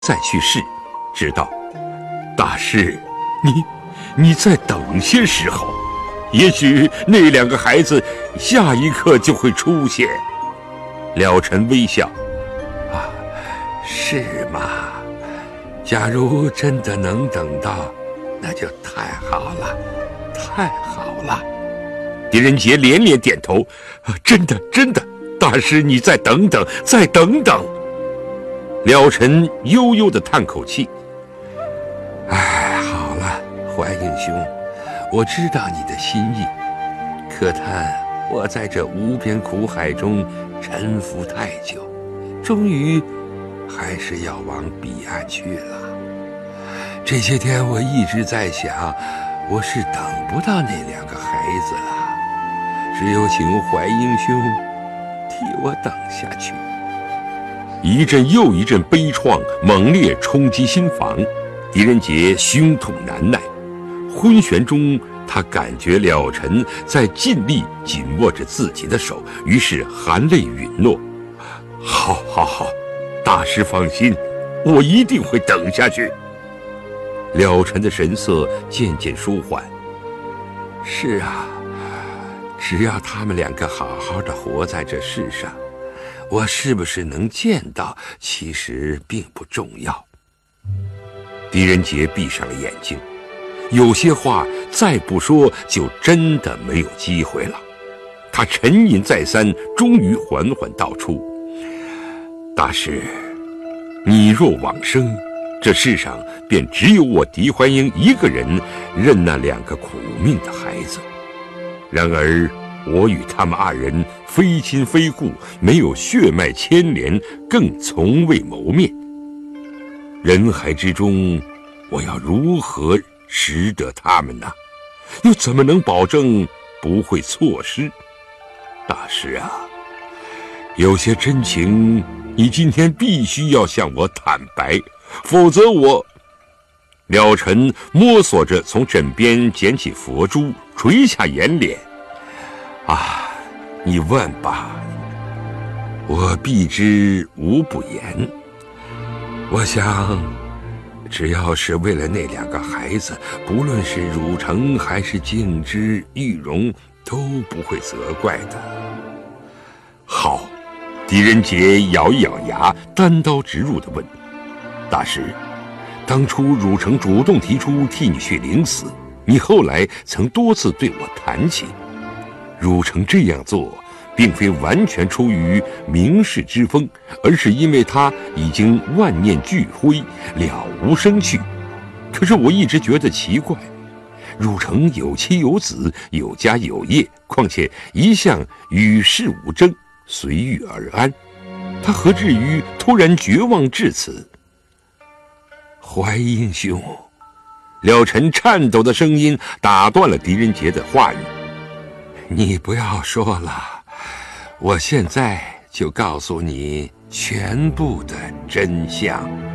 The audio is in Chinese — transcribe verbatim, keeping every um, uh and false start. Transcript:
再去试，知道大师，你你再等些时候，也许那两个孩子下一刻就会出现。了尘微笑，啊，是吗？假如真的能等到，那就太好了，太好了。狄仁杰连连点头，啊，真的真的，大师你再等等，再等等。了尘悠悠地叹口气，哎，好了，怀英兄，我知道你的心意，可叹我在这无边苦海中沉浮太久，终于还是要往彼岸去了。这些天我一直在想，我是等不到那两个孩子了，只有请怀英兄替我等下去。一阵又一阵悲怆猛烈冲击心房，狄仁杰胸痛难耐，昏眩中他感觉了尘在尽力紧握着自己的手，于是含泪允诺：好好好，大师放心，我一定会等下去。了尘的神色渐渐舒缓，是啊，只要他们两个好好的活在这世上，我是不是能见到，其实并不重要。狄仁杰闭上了眼睛，有些话再不说就真的没有机会了。他沉吟再三，终于缓缓道出：大师，你若往生，这世上便只有我狄怀英一个人认那两个苦命的孩子。然而我与他们二人非亲非故，没有血脉牵连，更从未谋面。人海之中，我要如何识得他们呢？又怎么能保证不会错失？大师啊，有些真情你今天必须要向我坦白，否则我……了尘摸索着从枕边捡起佛珠，垂下眼脸。啊，你问吧，我必知无不言。我想，只要是为了那两个孩子，不论是汝城还是静之、玉荣，都不会责怪的。好，狄仁杰咬一咬牙，单刀直入地问：大师，当初汝城主动提出替你去领死，你后来曾多次对我谈起。汝城这样做并非完全出于名士之风，而是因为他已经万念俱灰，了无生趣。可是我一直觉得奇怪，汝城有妻有子，有家有业，况且一向与世无争，随遇而安，他何至于突然绝望至此？怀英兄，了尘颤抖的声音打断了狄仁杰的话语。你不要说了，我现在就告诉你全部的真相。